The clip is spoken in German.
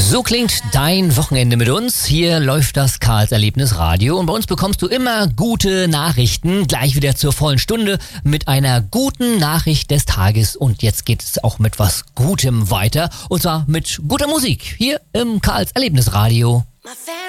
So klingt dein Wochenende mit uns. Hier läuft das Karls Erlebnis Radio und bei uns bekommst du immer gute Nachrichten. Gleich wieder zur vollen Stunde mit einer guten Nachricht des Tages. Und jetzt geht es auch mit was Gutem weiter. Und zwar mit guter Musik hier im Karls Erlebnis Radio.